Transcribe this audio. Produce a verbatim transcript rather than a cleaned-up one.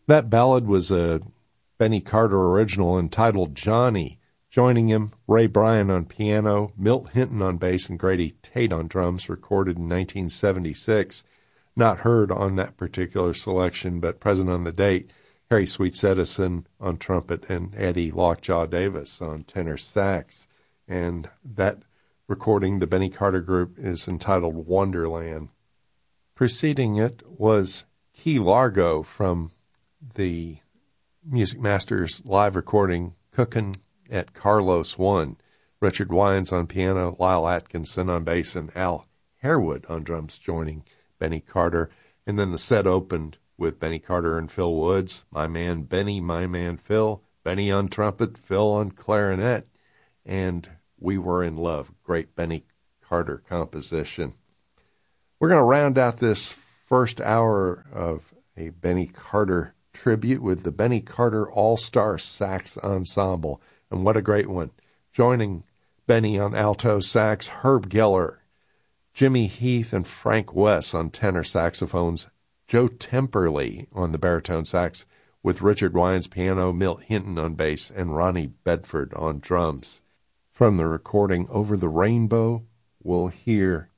That ballad was a Benny Carter original entitled Johnny. Joining him, Ray Bryan on piano, Milt Hinton on bass, and Grady Tate on drums, recorded in nineteen seventy-six. Not heard on that particular selection, but present on the date. Harry Sweets Edison on trumpet and Eddie Lockjaw Davis on tenor sax. And that recording, the Benny Carter Group, is entitled Wonderland. Preceding it was Key Largo from the Music Masters live recording Cookin' at Carlos One. Richard Wines on piano, Lyle Atkinson on bass, and Al Harewood on drums joining Benny Carter. And then the set opened with Benny Carter and Phil Woods, My Man Benny, My Man Phil, Benny on trumpet, Phil on clarinet, and We Were in Love, great Benny Carter composition. We're going to round out this first hour of a Benny Carter tribute with the Benny Carter All-Star Sax Ensemble, and what a great one. Joining Benny on alto sax, Herb Geller, Jimmy Heath and Frank West on tenor saxophones, Joe Temperley on the baritone sax, with Richard Wines piano, Milt Hinton on bass, and Ronnie Bedford on drums. From the recording Over the Rainbow, we'll hear